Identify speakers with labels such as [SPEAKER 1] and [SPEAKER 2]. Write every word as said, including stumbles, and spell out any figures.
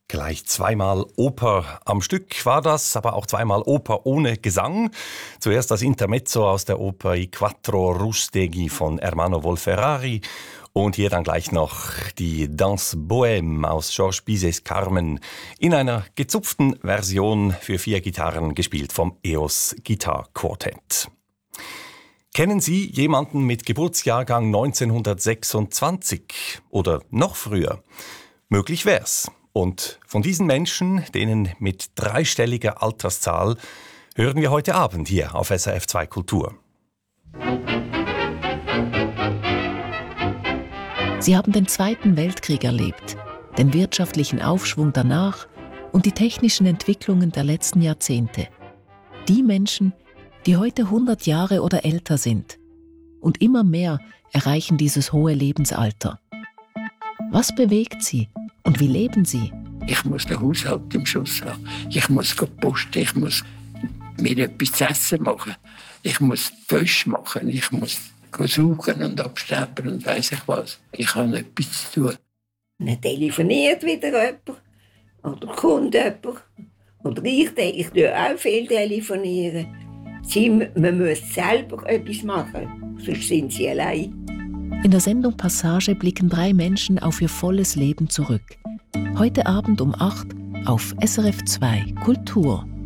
[SPEAKER 1] Gleich zweimal Oper am Stück war das, aber auch zweimal Oper ohne Gesang. Zuerst das Intermezzo aus der Oper I Quattro Rusteghi von Ermanno Wolferari und hier dann gleich noch die Danse Bohème aus Georges Bizets Carmen in einer gezupften Version für vier Gitarren, gespielt vom E O S Guitar Quartet. Kennen Sie jemanden mit Geburtsjahrgang neunzehnhundertsechsundzwanzig oder noch früher? Möglich wär's. Und von diesen Menschen, denen mit dreistelliger Alterszahl, hören wir heute Abend hier auf S R F zwei Kultur.
[SPEAKER 2] Sie haben den Zweiten Weltkrieg erlebt, den wirtschaftlichen Aufschwung danach und die technischen Entwicklungen der letzten Jahrzehnte. Die Menschen, die heute hundert Jahre oder älter sind. Und immer mehr erreichen dieses hohe Lebensalter. Was bewegt sie? Und wie leben Sie?
[SPEAKER 3] Ich muss den Haushalt im Schuss haben. Ich muss posten, ich muss mir etwas zu essen machen. Ich muss Fisch machen, ich muss suchen und absterben und weiss ich was. Ich habe etwas zu tun.
[SPEAKER 4] Dann telefoniert wieder jemand. Oder kommt jemand. Oder ich, ich tue auch viel telefonieren. Sie, man muss selber etwas machen, sonst sind sie allein.
[SPEAKER 2] In der Sendung Passage blicken drei Menschen auf ihr volles Leben zurück. Heute Abend um acht auf S R F zwei Kultur.